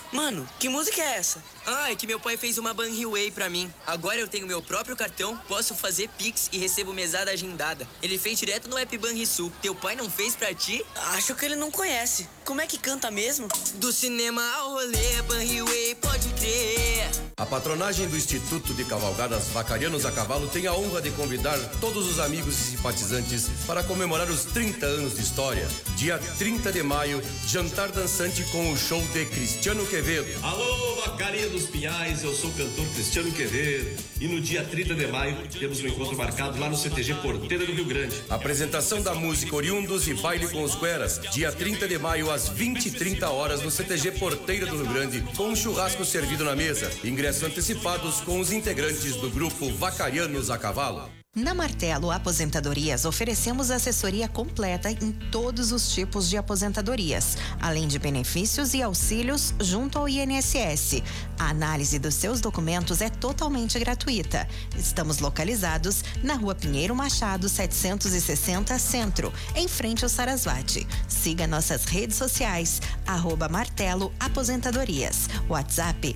Mano, que música é essa? Ah, é que meu pai fez uma Banriway pra mim. Agora eu tenho meu próprio cartão, posso fazer Pix e recebo mesada agendada. Ele fez direto no app Banrisul. Teu pai não fez pra ti? Acho que ele não conhece. Como é que canta mesmo? Do cinema ao rolê, Banriway, pode crer. A patronagem do Instituto de Cavalgadas Vacarianos a Cavalo tem a honra de convidar todos os amigos e simpatizantes para comemorar os 30 anos de história. Dia 30 de maio, jantar dançante com o show de Cristiano Quevedo. Alô, Vacaria dos Pinhais, eu sou o cantor Cristiano Quevedo. E no dia 30 de maio temos um encontro marcado lá no CTG Porteira do Rio Grande. Apresentação da música Oriundos e Baile com os Gueras. Dia 30 de maio, às 20h30 no CTG Porteira do Rio Grande, com um churrasco servido na mesa. Ingressos antecipados com os integrantes do grupo Vacarianos a Cavalo. Na Martelo Aposentadorias oferecemos assessoria completa em todos os tipos de aposentadorias, além de benefícios e auxílios junto ao INSS. A análise dos seus documentos é totalmente gratuita. Estamos localizados na Rua Pinheiro Machado, 760 Centro, em frente ao Sarasvati. Siga nossas redes sociais, @Martelo Aposentadorias. WhatsApp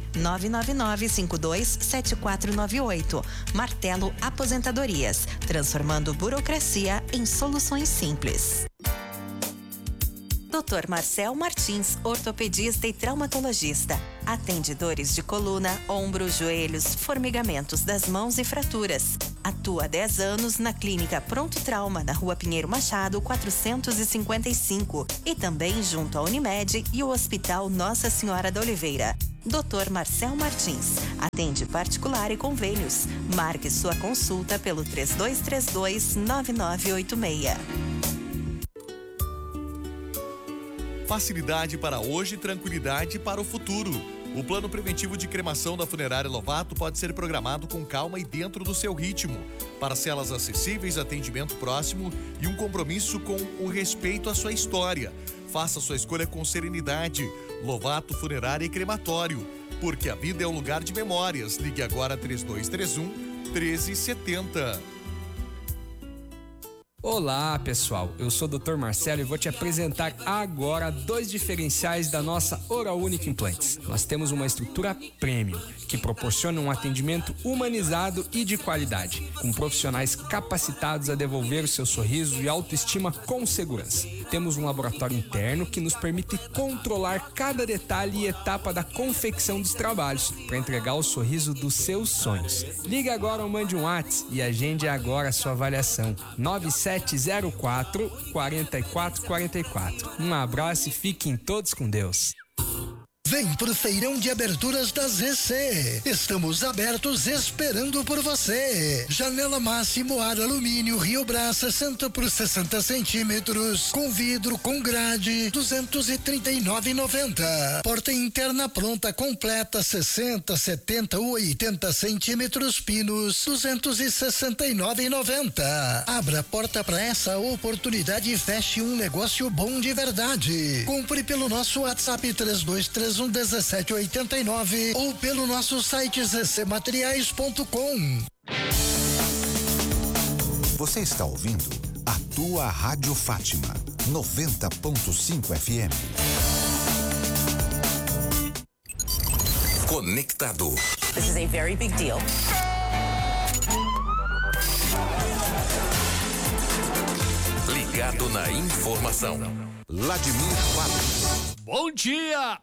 999527498. Martelo Aposentadorias. Transformando burocracia em soluções simples. Dr. Marcel Martins, ortopedista e traumatologista. Atende dores de coluna, ombro, joelhos, formigamentos das mãos e fraturas. Atua há 10 anos na Clínica Pronto Trauma, na Rua Pinheiro Machado, 455. E também junto à Unimed e o Hospital Nossa Senhora da Oliveira. Dr. Marcel Martins. Atende particular e convênios. Marque sua consulta pelo 3232-9986. Facilidade para hoje e tranquilidade para o futuro. O plano preventivo de cremação da Funerária Lovato pode ser programado com calma e dentro do seu ritmo. Parcelas acessíveis, atendimento próximo e um compromisso com o respeito à sua história. Faça sua escolha com serenidade. Lovato Funerária e Crematório. Porque a vida é um lugar de memórias. Ligue agora 3231-1370. Olá pessoal, eu sou o Dr. Marcelo e vou te apresentar agora 2 diferenciais da nossa Oral Unique Implantes. Nós temos uma estrutura premium que proporciona um atendimento humanizado e de qualidade, com profissionais capacitados a devolver o seu sorriso e autoestima com segurança. Temos um laboratório interno que nos permite controlar cada detalhe e etapa da confecção dos trabalhos para entregar o sorriso dos seus sonhos. Ligue agora ou mande um WhatsApp e agende agora a sua avaliação. 9704-4444. Um abraço e fiquem todos com Deus. Vem pro feirão de aberturas da ZC. Estamos abertos esperando por você. Janela Máximo Ar Alumínio Rio Brás 60 por 60 centímetros. Com vidro, com grade, 239,90. Porta interna pronta completa 60, 70 ou 80 centímetros pinos, 269,90. Abra a porta para essa oportunidade e feche um negócio bom de verdade. Compre pelo nosso WhatsApp 3231-1789 ou pelo nosso site zcmateriais.com. Você está ouvindo a tua Rádio Fátima 90.5 FM. Conectado. This is a very big deal. Ligado na informação. Vladimir Quadros. Bom dia,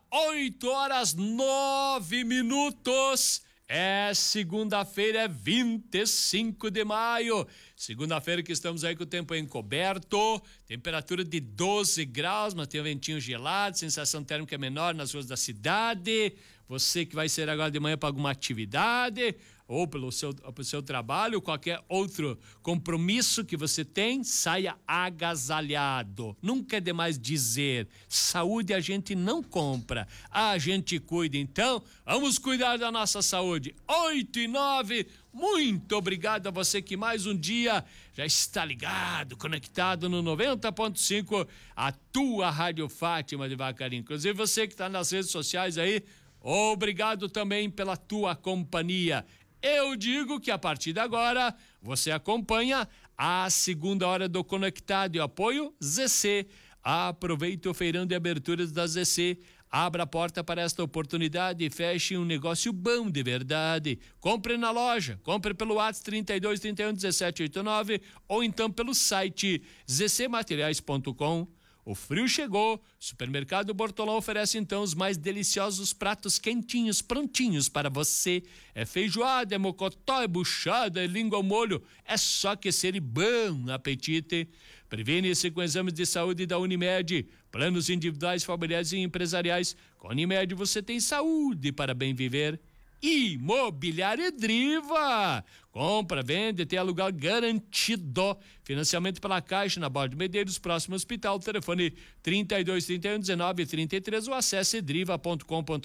8h09. É segunda-feira, é 25 de maio. Segunda-feira que estamos aí com o tempo encoberto, temperatura de 12 graus, mas tem um ventinho gelado, sensação térmica menor nas ruas da cidade. Você que vai ser agora de manhã para alguma atividade ou pelo seu trabalho, qualquer outro compromisso que você tem, saia agasalhado. Nunca é demais dizer, saúde a gente não compra, a gente cuida. Então, vamos cuidar da nossa saúde. 8h09, muito obrigado a você que mais um dia já está ligado, conectado no 90.5, a tua Rádio Fátima de Vacaria. Inclusive você que está nas redes sociais aí, obrigado também pela tua companhia. Eu digo que a partir de agora você acompanha a segunda hora do Conectado e apoio ZC. Aproveite o feirão de aberturas da ZC. Abra a porta para esta oportunidade e feche um negócio bom de verdade. Compre na loja, compre pelo WhatsApp 32 31 17 89 ou então pelo site zcmateriais.com. O frio chegou, Supermercado Bortolão oferece então os mais deliciosos pratos quentinhos, prontinhos para você. É feijoada, é mocotó, é buchada, é língua ao molho, é só aquecer e bom apetite. Previne-se com exames de saúde da Unimed, planos individuais, familiares e empresariais. Com a Unimed você tem saúde para bem viver. Imobiliária Driva. Compra, vende, tem aluguel garantido. Financiamento pela Caixa na Borda de Medeiros, próximo hospital. Telefone 32 31 19 33 ou acesse driva.com.br.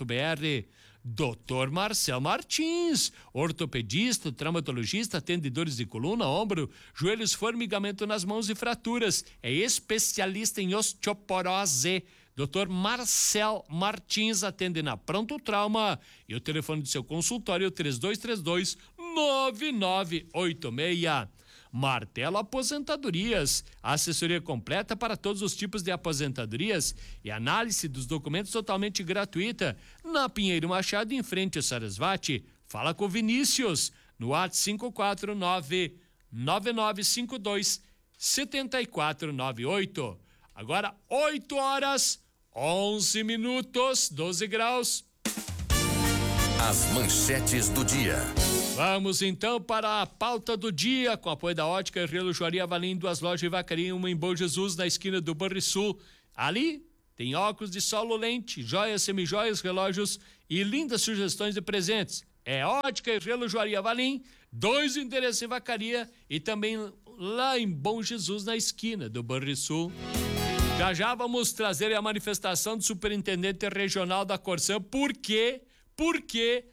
Dr. Marcel Martins, ortopedista, traumatologista, atende dores de coluna, ombro, joelhos, formigamento nas mãos e fraturas. É especialista em osteoporose. Dr. Marcel Martins atende na Pronto Trauma e o telefone do seu consultório é 3232-9986. Martelo Aposentadorias, assessoria completa para todos os tipos de aposentadorias e análise dos documentos totalmente gratuita na Pinheiro Machado, em frente ao Sarasvati. Fala com Vinícius no WhatsApp 549-9952-7498. Agora 8h11, 12 graus. As manchetes do dia. Vamos então para a pauta do dia, com apoio da Ótica e Relojoaria Valim, 2 lojas de Vacaria, uma em Bom Jesus, na esquina do Banrisul. Ali tem óculos de sol, lente, joias, semijoias, relógios e lindas sugestões de presentes. É Ótica e Relojoaria Valim, 2 endereços em Vacaria e também lá em Bom Jesus, na esquina do Banrisul. Já vamos trazer a manifestação do superintendente regional da Corsã. Por quê? Porque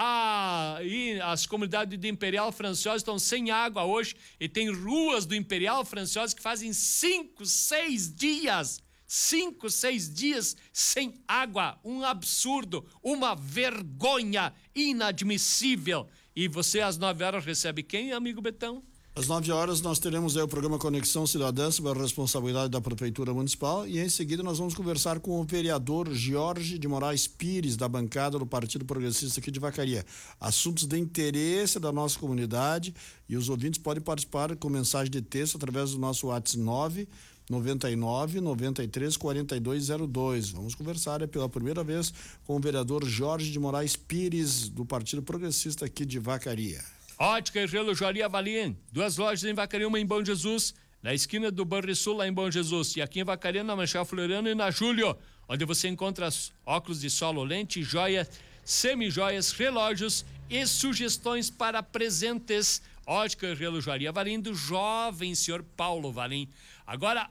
as comunidades de Imperial Franciosa estão sem água hoje e tem ruas do Imperial Franciosa que fazem 5, 6 dias sem água. Um absurdo, uma vergonha inadmissível. E você às 9h recebe quem, amigo Betão? Às 9h nós teremos aí o programa Conexão Cidadã, sob a responsabilidade da Prefeitura Municipal, e em seguida nós vamos conversar com o vereador Jorge de Moraes Pires, da bancada do Partido Progressista aqui de Vacaria. Assuntos de interesse da nossa comunidade, e os ouvintes podem participar com mensagem de texto através do nosso WhatsApp 999-93-4202. Vamos conversar pela primeira vez com o vereador Jorge de Moraes Pires, do Partido Progressista aqui de Vacaria. Ótica e Relojoaria Valim, 2 lojas em Vacaria, uma em Bom Jesus, na esquina do Banrisul, lá em Bom Jesus, e aqui em Vacaria, na Marechal Floriano e na Júlio, onde você encontra óculos de sol, lente, joias, semijoias, relógios e sugestões para presentes. Ótica e Relojoaria Valim, do jovem senhor Paulo Valim. Agora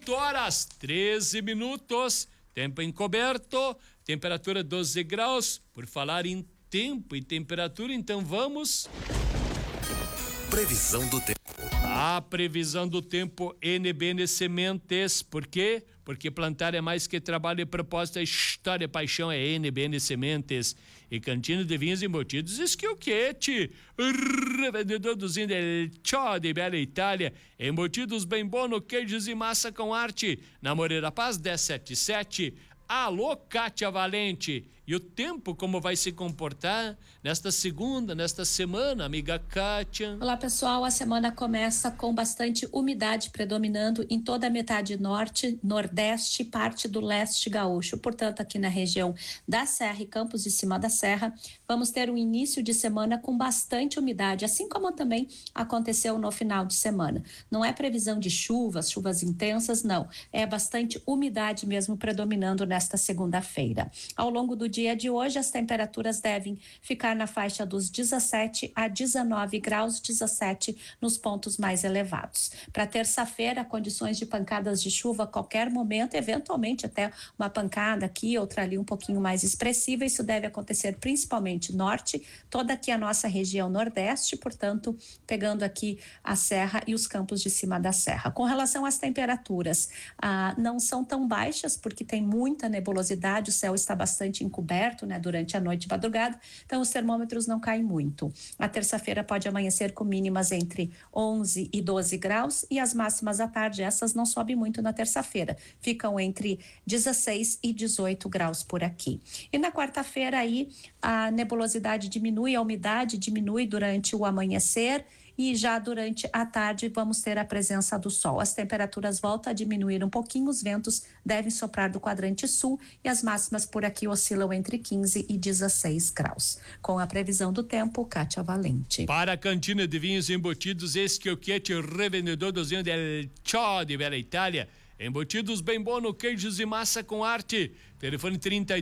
8h13, tempo encoberto, temperatura 12 graus. Por falar em tempo e temperatura, então vamos... Previsão do tempo. A previsão do tempo NBN Sementes. Por quê? Porque plantar é mais que trabalho e propósito, é história e paixão, é NBN Sementes. E Cantina de Vinhos Embutidos Schilchetti, revendedor dos Ciò de Bela Itália, embutidos bem bono, queijos e massa com arte, na Moreira Paz 1077. Alô, Kátia Valente. E o tempo, como vai se comportar nesta semana, amiga Kátia? Olá, pessoal. A semana começa com bastante umidade predominando em toda a metade norte, nordeste e parte do leste gaúcho. Portanto, aqui na região da Serra e Campos de Cima da Serra, vamos ter um início de semana com bastante umidade, assim como também aconteceu no final de semana. Não é previsão de chuvas intensas, não. É bastante umidade mesmo predominando nesta segunda-feira. Ao longo do dia de hoje, as temperaturas devem ficar na faixa dos 17 a 19 graus, 17 nos pontos mais elevados. Para terça-feira, condições de pancadas de chuva a qualquer momento, eventualmente até uma pancada aqui, outra ali um pouquinho mais expressiva. Isso deve acontecer principalmente norte, toda aqui a nossa região nordeste, portanto, pegando aqui a serra e os campos de cima da serra. Com relação às temperaturas, não são tão baixas porque tem muita nebulosidade, o céu está bastante encoberto, coberto, né, durante a noite e madrugada, então os termômetros não caem muito. A terça-feira pode amanhecer com mínimas entre 11 e 12 graus e as máximas à tarde, essas não sobem muito na terça-feira, ficam entre 16 e 18 graus por aqui. E na quarta-feira aí a nebulosidade diminui, a umidade diminui durante o amanhecer e já durante a tarde vamos ter a presença do sol. As temperaturas voltam a diminuir um pouquinho, os ventos devem soprar do quadrante sul e as máximas por aqui oscilam entre 15 e 16 graus. Com a previsão do tempo, Kátia Valente. Para a Cantina de Vinhos Embutidos, Schiochetti, revendedor dos vinhos del Ciò de Bela Itália. Embutidos bem bom no queijos e massa com arte. Telefone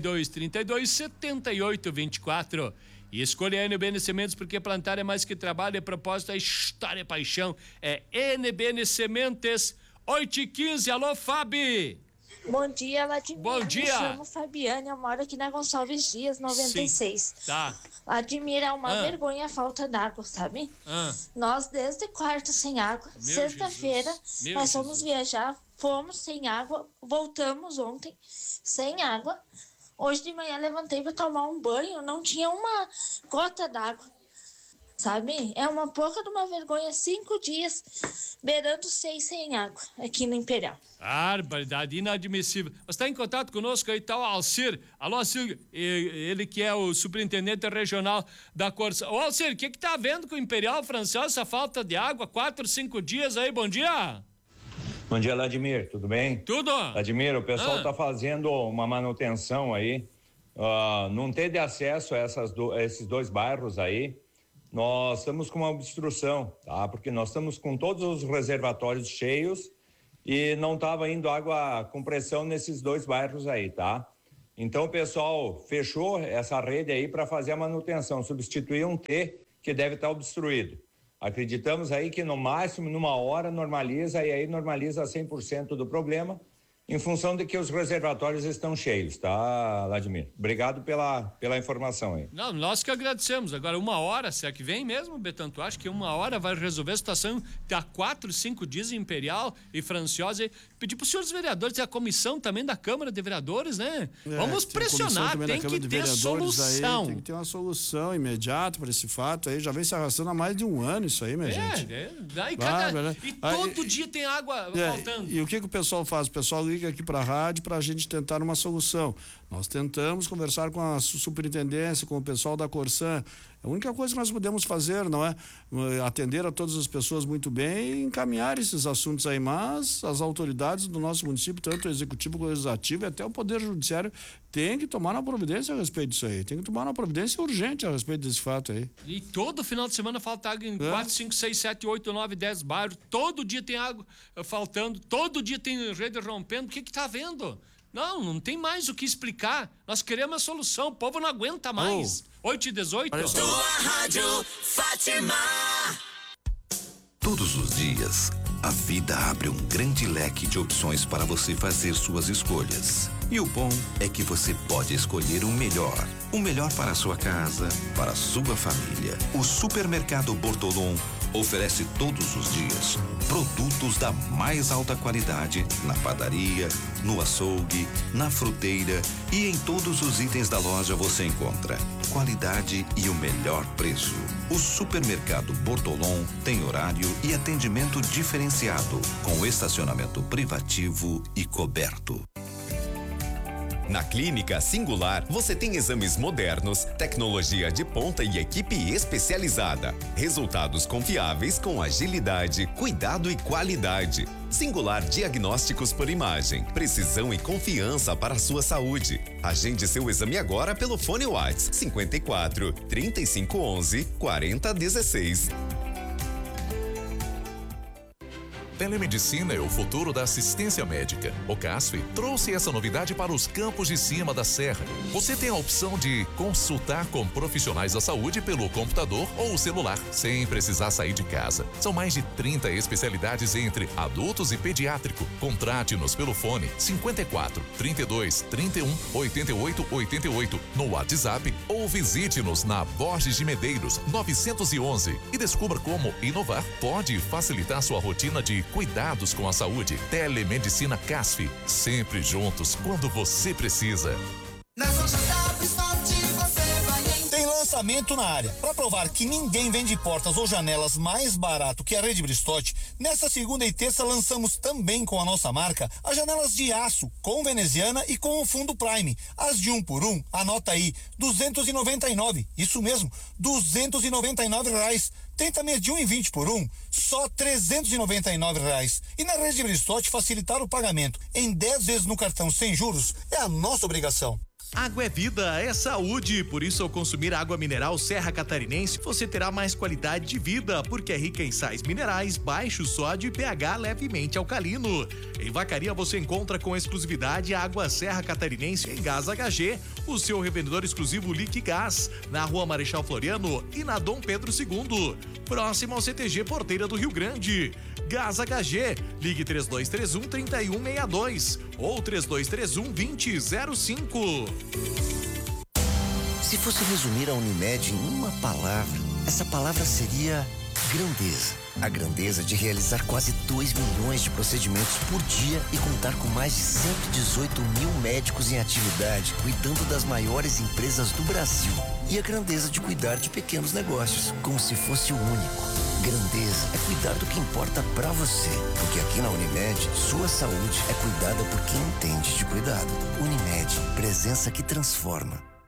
32-78-24. E escolha a NBN Sementes, porque plantar é mais que trabalho, é propósito, é história, é paixão. É NBN Sementes, 8h15. Alô, Fabi! Bom dia, Vladimir. Bom dia. Me chamo Fabiane, eu moro aqui na Gonçalves Dias, 96. Sim. Tá. Vladimir, é uma vergonha a falta d'água, sabe? Nós desde quarta sem água. Sexta-feira nós fomos viajar, fomos sem água, voltamos ontem sem água. Hoje de manhã levantei para tomar um banho, não tinha uma gota d'água, sabe? É uma pouca de uma vergonha, 5 dias, beirando 6 sem água, aqui no Imperial. Barbaridade, inadmissível. Você está em contato conosco aí, tá o Alcir. Alô, Alcir, ele que é o superintendente regional da Corsa. Ô, Alcir, o que tá vendo com o Imperial Francês, essa falta de água, 4, 5 dias aí, bom dia? Bom dia, Vladimir, tudo bem? Tudo. Vladimir, o pessoal está fazendo uma manutenção aí, não teve acesso a esses 2 bairros aí, nós estamos com uma obstrução, tá? Porque nós estamos com todos os reservatórios cheios e não estava indo água com pressão nesses 2 bairros aí, tá? Então o pessoal fechou essa rede aí para fazer a manutenção, substituir um T que deve estar obstruído. Acreditamos aí que no máximo, numa hora, normaliza e aí normaliza 100% do problema, em função de que os reservatórios estão cheios, tá, Vladimir? Obrigado pela informação aí. Não, nós que agradecemos. Agora, 1 hora, será que vem mesmo, Betão? Tu acha que 1 hora vai resolver a situação? Tá 4, 5 dias em Imperial e Franciosa. Pedir para os senhores vereadores e a comissão também da Câmara de Vereadores, né? Vamos pressionar, tem que ter solução. Aí, tem que ter uma solução imediata para esse fato aí. Já vem se arrastando há mais de 1 ano isso aí, minha gente. Todo dia tem água faltando. E o que o pessoal faz? O pessoal liga aqui para a rádio para a gente tentar uma solução. Nós tentamos conversar com a superintendência, com o pessoal da Corsan. A única coisa que nós podemos fazer, não é atender a todas as pessoas muito bem e encaminhar esses assuntos aí, mas as autoridades do nosso município, tanto o executivo como o legislativo e até o poder judiciário, tem que tomar uma providência a respeito disso aí, tem que tomar uma providência urgente a respeito desse fato aí. E todo final de semana falta água em 4, 5, 6, 7, 8, 9, 10 bairros, todo dia tem água faltando, todo dia tem rede rompendo, o que tá vendo? Não tem mais o que explicar. Nós queremos a solução. O povo não aguenta mais. 8h18. Tua Rádio Fátima. Todos os dias, a vida abre um grande leque de opções para você fazer suas escolhas. E o bom é que você pode escolher o melhor. O melhor para a sua casa, para a sua família. O Supermercado Bortolom oferece todos os dias produtos da mais alta qualidade na padaria, no açougue, na fruteira e em todos os itens da loja você encontra qualidade e o melhor preço. O Supermercado Bortolom tem horário e atendimento diferenciado, com estacionamento privativo e coberto. Na Clínica Singular, você tem exames modernos, tecnologia de ponta e equipe especializada. Resultados confiáveis com agilidade, cuidado e qualidade. Singular Diagnósticos por Imagem. Precisão e confiança para a sua saúde. Agende seu exame agora pelo fone WhatsApp 54 3511 4016. Telemedicina é o futuro da assistência médica. O CASF trouxe essa novidade para os campos de cima da serra. Você tem a opção de consultar com profissionais da saúde pelo computador ou celular, sem precisar sair de casa. São mais de 30 especialidades entre adultos e pediátrico. Contrate-nos pelo fone 54 32 31 88 88 no WhatsApp ou visite-nos na Borges de Medeiros 911 e descubra como inovar pode facilitar sua rotina de cuidados com a saúde. Telemedicina CASF, sempre juntos quando você precisa. Na lançamento na área. Para provar que ninguém vende portas ou janelas mais barato que a Rede Bristotti, nesta segunda e terça lançamos também com a nossa marca as janelas de aço, com veneziana e com o fundo Prime. As de 1 por 1, anota aí, R$299. Isso mesmo, R$299. Tem também de 1,20 por 1, só R$399. E na Rede Bristotti, facilitar o pagamento em 10 vezes no cartão sem juros é a nossa obrigação. Água é vida, é saúde, por isso ao consumir água mineral Serra Catarinense, você terá mais qualidade de vida, porque é rica em sais minerais, baixo sódio e pH levemente alcalino. Em Vacaria você encontra com exclusividade a água Serra Catarinense em Gás HG, o seu revendedor exclusivo Liquigás, na Rua Marechal Floriano e na Dom Pedro II, próximo ao CTG Porteira do Rio Grande. Gás HG, ligue 3231-3162 ou 3231-2005. Se fosse resumir a Unimed em uma palavra, essa palavra seria grandeza. A grandeza de realizar quase 2 milhões de procedimentos por dia e contar com mais de 118 mil médicos em atividade, cuidando das maiores empresas do Brasil. E a grandeza de cuidar de pequenos negócios, como se fosse o único. Grandeza é cuidar do que importa pra você, porque aqui na Unimed, sua saúde é cuidada por quem entende de cuidado. Unimed, presença que transforma.